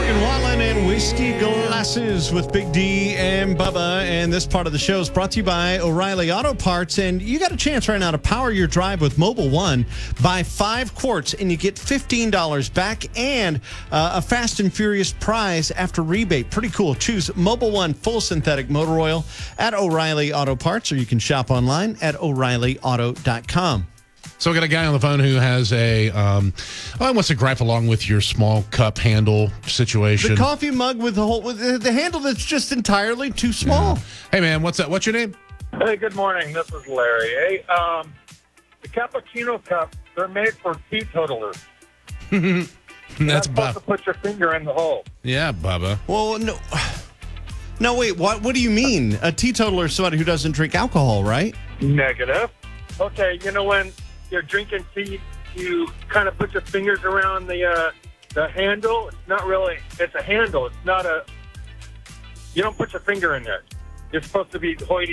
Morgan Wallen and Whiskey Glasses with Big D and Bubba. And this part of the show is brought to you by O'Reilly Auto Parts. And you got a chance right now to power your drive with Mobil 1. Buy 5 quarts and you get $15 back and a Fast and Furious prize after rebate. Pretty cool. Choose Mobil 1 full synthetic motor oil at O'Reilly Auto Parts, or you can shop online at O'ReillyAuto.com. So we got a guy on the phone who has wants to gripe along with your small cup handle situation. The coffee mug with the handle that's just entirely too small. Yeah. Hey, man, what's that? What's your name? Hey, good morning. This is Larry. Hey, the cappuccino cups, they're made for teetotalers. That's supposed to put your finger in the hole. Yeah, Bubba. Well, no, wait. What do you mean? A teetotaler is somebody who doesn't drink alcohol, right? Negative. Okay, when you're drinking tea, you kind of put your fingers around the handle. It's not really. It's a handle. It's not a. You don't put your finger in there. You're supposed to be hoity